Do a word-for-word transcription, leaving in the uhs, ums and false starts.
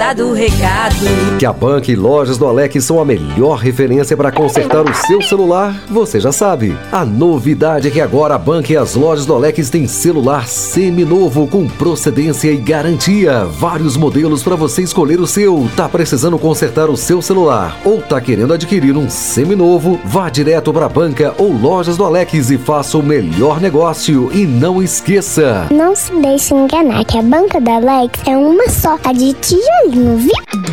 dado o recado. Que a Banca e Lojas do Alex são a melhor referência para consertar o seu celular, você já sabe. A novidade é que agora a Banca e as Lojas do Alex têm celular seminovo com procedência e garantia. Vários modelos para você escolher o seu. Tá precisando consertar o seu celular ou tá querendo adquirir um seminovo? Vá direto para a Banca ou Lojas do Alex e faça o melhor negócio. E não esqueça, não se deixe enganar que a Banca da Alex é uma só, a de tijolinho, viu?